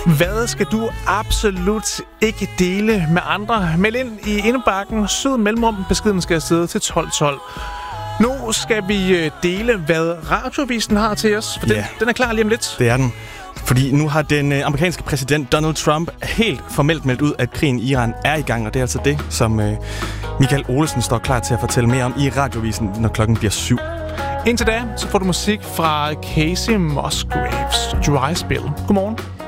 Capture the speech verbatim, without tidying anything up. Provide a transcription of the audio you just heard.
Hvad skal du absolut ikke dele med andre? Meld ind i indbakken. Syd mellemrum. Beskeden skal afsted til tolv tolv. Nu skal vi dele, hvad Radioavisen har til os, for yeah. den, den er klar lige om lidt. Det er den. Fordi nu har den øh, amerikanske præsident Donald Trump helt formelt meldt ud, at krigen i Iran er i gang, og det er altså det, som øh, Michael Olesen står klar til at fortælle mere om i Radioavisen, når klokken bliver syv. Indtil da, så får du musik fra Casey Musgraves Dry Spell. Godmorgen.